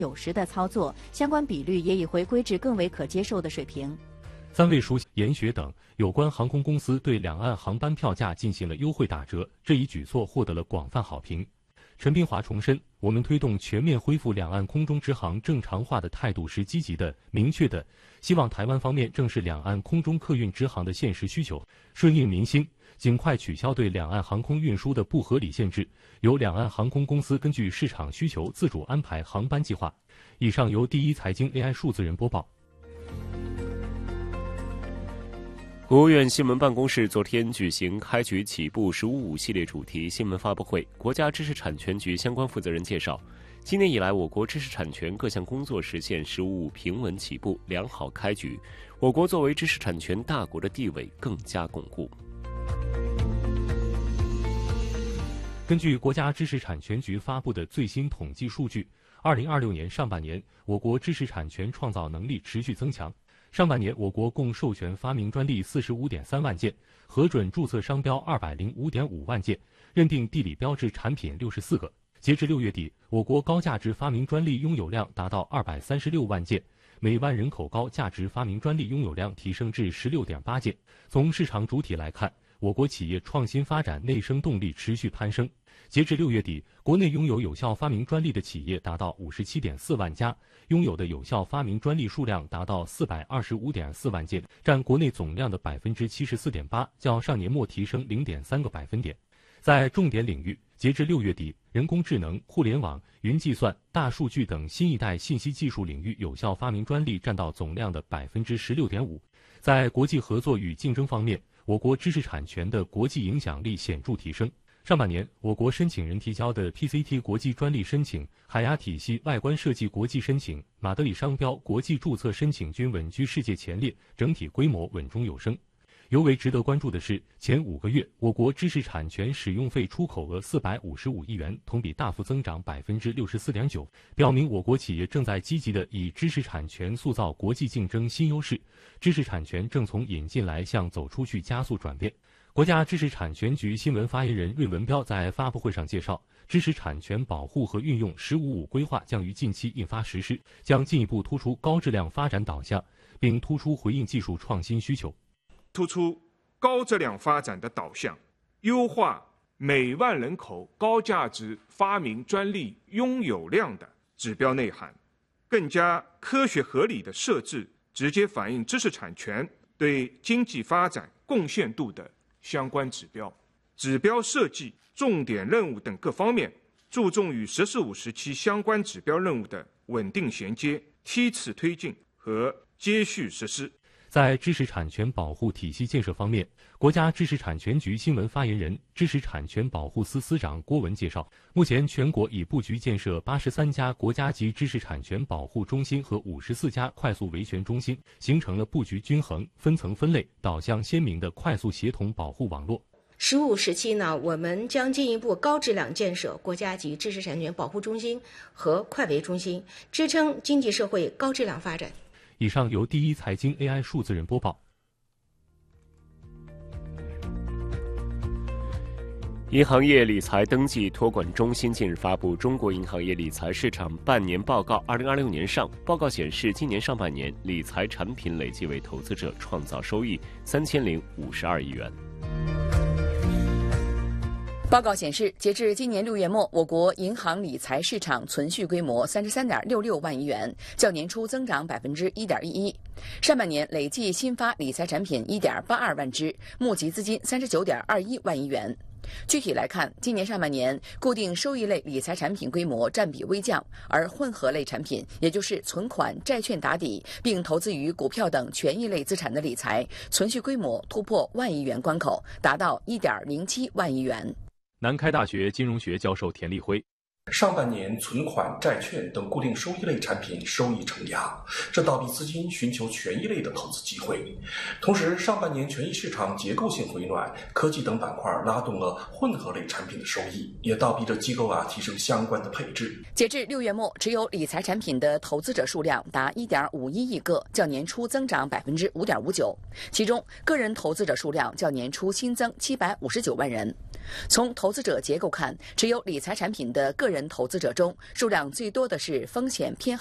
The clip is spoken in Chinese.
90%的操作，相关比率也已回归至更为可接受的水平。 3位数研学等有关航空公司对两岸航班票价进行了优惠打折，这一举措获得了广泛好评。陈斌华重申，我们推动全面恢复两岸空中直航正常化的态度是积极的、明确的，希望台湾方面正视两岸空中客运直航的现实需求，顺应民心，尽快取消对两岸航空运输的不合理限制，由两岸航空公司根据市场需求自主安排航班计划。以上由第一财经 AI 数字人播报。 国务院新闻办公室昨天举行开局起步“十五五”系列主题新闻发布会，国家知识产权局相关负责人介绍，今年以来，我国知识产权各项工作实现“十五五”平稳起步，良好开局，我国作为知识产权大国的地位更加巩固。 根据国家知识产权局发布的最新统计数据，2026年上半年，我国知识产权创造能力持续增强。上半年，我国共授权发明专利45.3万件，核准注册商标205.5万件，认定地理标志产品64个。截至6月底，我国高价值发明专利拥有量达到236万件，每万人口高价值发明专利拥有量提升至16.8件。从市场主体来看，我国企业创新发展内生动力持续攀升。截至6月底，国内拥有有效发明专利的企业达到57.4万家，拥有的有效发明专利数量达到425.4万件，占国内总量的74.8%，较上年末提升0.3个百分点。在重点领域，截至6月底，人工智能、互联网、云计算、大数据等新一代信息技术领域有效发明专利占到总量的16.5%。在国际合作与竞争方面，我国知识产权的国际影响力显著提升。上半年，我国申请人提交的 PCT 国际专利申请、海牙体系外观设计国际申请、马德里商标国际注册申请均稳居世界前列，整体规模稳中有升。尤为值得关注的是，前5个月，我国知识产权使用费出口额455亿元，同比大幅增长64.9%，表明我国企业正在积极地以知识产权塑造国际竞争新优势，知识产权正从引进来向走出去加速转变。国家知识产权局新闻发言人芮文彪在发布会上介绍，知识产权保护和运用“十五五”规划将于近期印发实施，将进一步突出高质量发展导向，并突出回应技术创新需求。 突出高质量发展的导向，优化每万人口高价值发明专利拥有量的指标内涵，更加科学合理的设置直接反映知识产权对经济发展贡献度的相关指标，指标设计、重点任务等各方面注重与“十四五”时期相关指标任务的稳定衔接、梯次推进和接续实施。 在知识产权保护体系建设方面，国家知识产权局新闻发言人、知识产权保护司司长郭文介绍，目前全国已布局建设83家国家级知识产权保护中心和54家快速维权中心，形成了布局均衡、分层分类、导向鲜明的快速协同保护网络。 15时期呢，我们将进一步高质量建设国家级知识产权保护中心和快维中心，支撑经济社会高质量发展。 以上由第一财经 AI 数字人播报。 银行业理财登记托管中心近日发布《中国银行业理财市场半年报告（2026年上）》。报告显示，今年上半年理财产品累计为投资者创造收益3052亿元。 报告显示，截至今年6月末，我国银行理财市场存续规模33.66万亿元，较年初增长1.11%。上半年累计新发理财产品1.82万只，募集资金39.21万亿元。具体来看，今年上半年固定收益类理财产品规模占比微降，而混合类产品，也就是存款、债券打底并投资于股票等权益类资产的理财，存续规模突破万亿元关口，达到1.07万亿元。 南开大学金融学教授田立辉， 上半年存款、债券等固定收益类产品收益承压，这倒逼资金寻求权益类的投资机会。同时，上半年权益市场结构性回暖，科技等板块拉动了混合类产品的收益，也倒逼着机构提升相关的配置。 截至6月末，持有理财产品的投资者数量达1.51亿个，较年初增长5.59%。其中，个人投资者数量较年初新增759万人。从投资者结构看，持有理财产品的个人人投资者中，数量最多的是风险偏